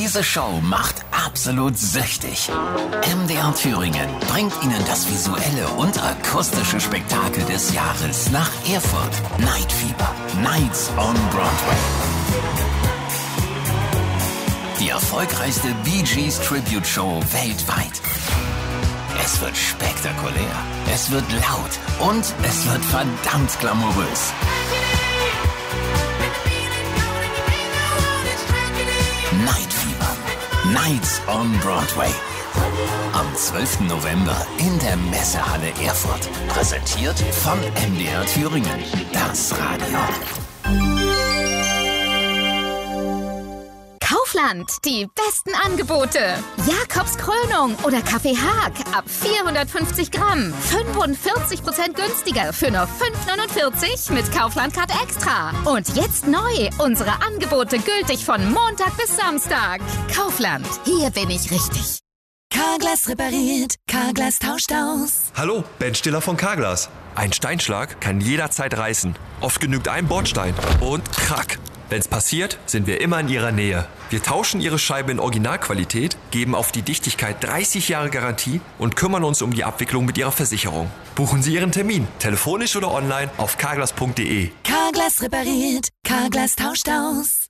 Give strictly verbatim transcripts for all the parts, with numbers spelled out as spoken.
Diese Show macht absolut süchtig. M D R Thüringen bringt Ihnen das visuelle und akustische Spektakel des Jahres nach Erfurt. Night Fever, Nights on Broadway. Die erfolgreichste Bee Gees Tribute Show weltweit. Es wird spektakulär, es wird laut und es wird verdammt glamourös. Night Fever, Nights on Broadway. Am zwölften November in der Messehalle Erfurt. Präsentiert von M D R Thüringen, das Radio. Kaufland, die besten Angebote. Jakobs Krönung oder Kaffee Haag ab vierhundertfünfzig Gramm. fünfundvierzig Prozent günstiger für nur fünf neunundvierzig mit Kaufland Card Extra. Und jetzt neu, unsere Angebote gültig von Montag bis Samstag. Kaufland, hier bin ich richtig. Carglass repariert, Carglass tauscht aus. Hallo, Ben Stiller von Carglass. Ein Steinschlag kann jederzeit reißen. Oft genügt ein Bordstein und krack. Wenn's passiert, sind wir immer in Ihrer Nähe. Wir tauschen Ihre Scheibe in Originalqualität, geben auf die Dichtigkeit dreißig Jahre Garantie und kümmern uns um die Abwicklung mit Ihrer Versicherung. Buchen Sie Ihren Termin, telefonisch oder online auf carglass punkt de. Carglass repariert, Carglass tauscht aus.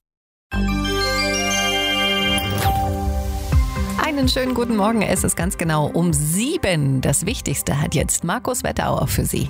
Einen schönen guten Morgen. Es ist ganz genau um sieben. Das Wichtigste hat jetzt Markus Wetterauer für Sie.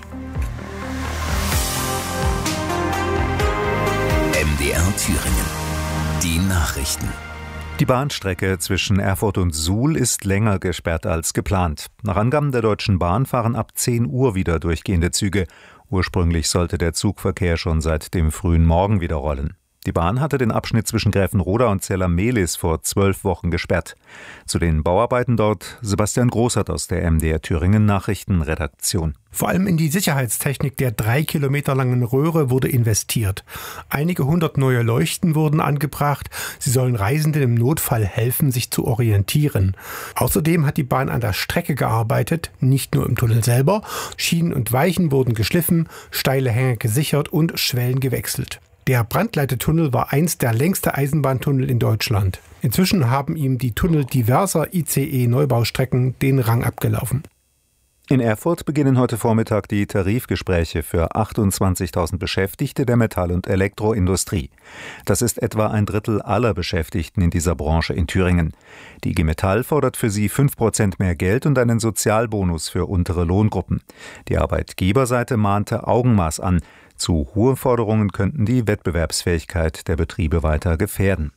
M D R Thüringen. Die Nachrichten. Die Bahnstrecke zwischen Erfurt und Suhl ist länger gesperrt als geplant. Nach Angaben der Deutschen Bahn fahren ab zehn Uhr wieder durchgehende Züge. Ursprünglich sollte der Zugverkehr schon seit dem frühen Morgen wieder rollen. Die Bahn hatte den Abschnitt zwischen Gräfenroda und Zella-Mehlis vor zwölf Wochen gesperrt. Zu den Bauarbeiten dort Sebastian Großert aus der M D R Thüringen Nachrichtenredaktion. Vor allem in die Sicherheitstechnik der drei Kilometer langen Röhre wurde investiert. Einige hundert neue Leuchten wurden angebracht. Sie sollen Reisenden im Notfall helfen, sich zu orientieren. Außerdem hat die Bahn an der Strecke gearbeitet, nicht nur im Tunnel selber. Schienen und Weichen wurden geschliffen, steile Hänge gesichert und Schwellen gewechselt. Der Brandleitetunnel war einst der längste Eisenbahntunnel in Deutschland. Inzwischen haben ihm die Tunnel diverser I C E-Neubaustrecken den Rang abgelaufen. In Erfurt beginnen heute Vormittag die Tarifgespräche für achtundzwanzigtausend Beschäftigte der Metall- und Elektroindustrie. Das ist etwa ein Drittel aller Beschäftigten in dieser Branche in Thüringen. Die I G Metall fordert für sie fünf Prozent mehr Geld und einen Sozialbonus für untere Lohngruppen. Die Arbeitgeberseite mahnte Augenmaß an. Zu hohe Forderungen könnten die Wettbewerbsfähigkeit der Betriebe weiter gefährden.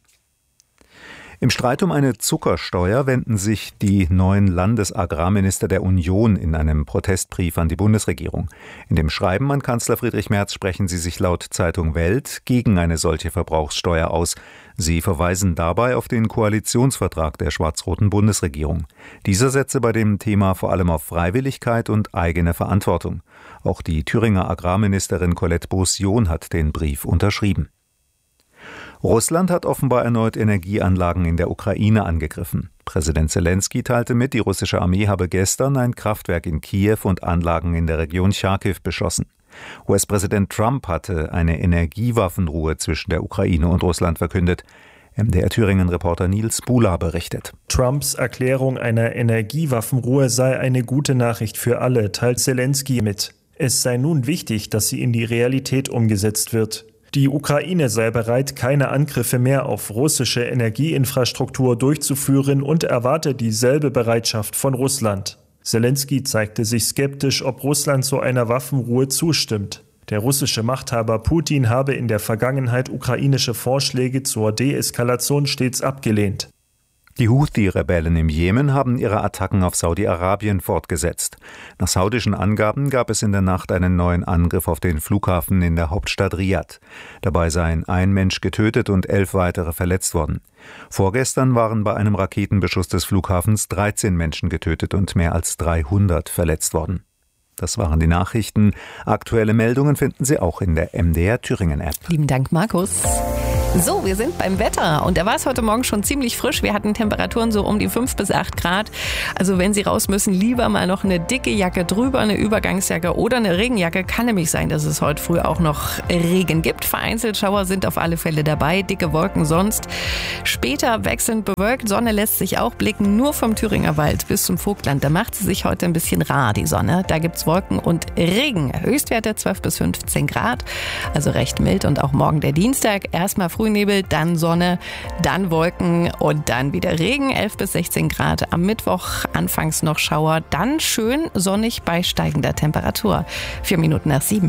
Im Streit um eine Zuckersteuer wenden sich die neuen Landesagrarminister der Union in einem Protestbrief an die Bundesregierung. In dem Schreiben an Kanzler Friedrich Merz sprechen sie sich laut Zeitung Welt gegen eine solche Verbrauchssteuer aus. Sie verweisen dabei auf den Koalitionsvertrag der schwarz-roten Bundesregierung. Dieser setze bei dem Thema vor allem auf Freiwilligkeit und eigene Verantwortung. Auch die Thüringer Agrarministerin Colette Beaussion hat den Brief unterschrieben. Russland hat offenbar erneut Energieanlagen in der Ukraine angegriffen. Präsident Selenskyj teilte mit, die russische Armee habe gestern ein Kraftwerk in Kiew und Anlagen in der Region Charkiw beschossen. U S-Präsident Trump hatte eine Energiewaffenruhe zwischen der Ukraine und Russland verkündet. M D R Thüringen-Reporter Nils Bula berichtet. Trumps Erklärung einer Energiewaffenruhe sei eine gute Nachricht für alle, teilt Selenskyj mit. Es sei nun wichtig, dass sie in die Realität umgesetzt wird. Die Ukraine sei bereit, keine Angriffe mehr auf russische Energieinfrastruktur durchzuführen und erwarte dieselbe Bereitschaft von Russland. Selenskyj zeigte sich skeptisch, ob Russland zu einer Waffenruhe zustimmt. Der russische Machthaber Putin habe in der Vergangenheit ukrainische Vorschläge zur Deeskalation stets abgelehnt. Die Houthi-Rebellen im Jemen haben ihre Attacken auf Saudi-Arabien fortgesetzt. Nach saudischen Angaben gab es in der Nacht einen neuen Angriff auf den Flughafen in der Hauptstadt Riad. Dabei seien ein Mensch getötet und elf weitere verletzt worden. Vorgestern waren bei einem Raketenbeschuss des Flughafens dreizehn Menschen getötet und mehr als dreihundert verletzt worden. Das waren die Nachrichten. Aktuelle Meldungen finden Sie auch in der M D R Thüringen App. Lieben Dank, Markus. So, wir sind beim Wetter und da war es heute Morgen schon ziemlich frisch. Wir hatten Temperaturen so um die fünf bis acht Grad. Also wenn Sie raus müssen, lieber mal noch eine dicke Jacke drüber, eine Übergangsjacke oder eine Regenjacke. Kann nämlich sein, dass es heute früh auch noch Regen gibt. Vereinzelt Schauer sind auf alle Fälle dabei, dicke Wolken sonst. Später wechselnd bewölkt, Sonne lässt sich auch blicken, nur vom Thüringer Wald bis zum Vogtland. Da macht sie sich heute ein bisschen rar, die Sonne. Da gibt's Wolken und Regen. Höchstwerte zwölf bis fünfzehn Grad, also recht mild. Und auch morgen der Dienstag, erstmal Frühnebel, dann Sonne, dann Wolken und dann wieder Regen, elf bis sechzehn Grad. Am Mittwoch anfangs noch Schauer, dann schön sonnig bei steigender Temperatur. Vier Minuten nach sieben.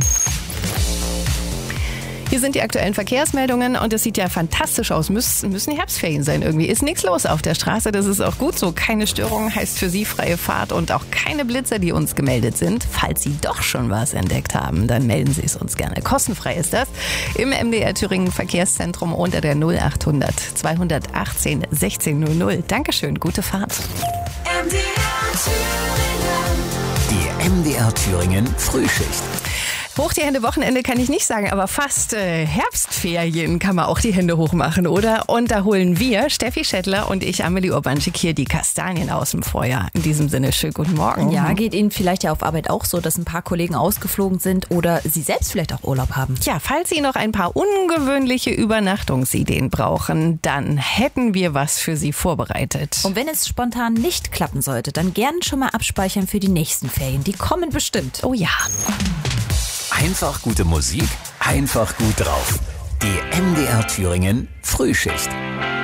Hier sind die aktuellen Verkehrsmeldungen und es sieht ja fantastisch aus. Müssen, müssen Herbstferien sein irgendwie. Ist nichts los auf der Straße, das ist auch gut so. Keine Störungen heißt für Sie freie Fahrt und auch keine Blitzer, die uns gemeldet sind. Falls Sie doch schon was entdeckt haben, dann melden Sie es uns gerne. Kostenfrei ist das im M D R Thüringen Verkehrszentrum unter der null achthundert zweihundertachtzehn sechzehn null null. Dankeschön, gute Fahrt. M D R Thüringen. Die M D R Thüringen Frühschicht. Hoch die Hände, Wochenende kann ich nicht sagen, aber fast äh, Herbstferien kann man auch die Hände hoch machen, oder? Und da holen wir, Steffi Schettler und ich, Amelie Urbanschik, hier die Kastanien aus dem Feuer. In diesem Sinne, schönen guten Morgen. Ja, geht Ihnen vielleicht ja auf Arbeit auch so, dass ein paar Kollegen ausgeflogen sind oder Sie selbst vielleicht auch Urlaub haben? Ja, falls Sie noch ein paar ungewöhnliche Übernachtungsideen brauchen, dann hätten wir was für Sie vorbereitet. Und wenn es spontan nicht klappen sollte, dann gern schon mal abspeichern für die nächsten Ferien. Die kommen bestimmt. Oh ja. Einfach gute Musik, einfach gut drauf. Die M D R Thüringen Frühschicht.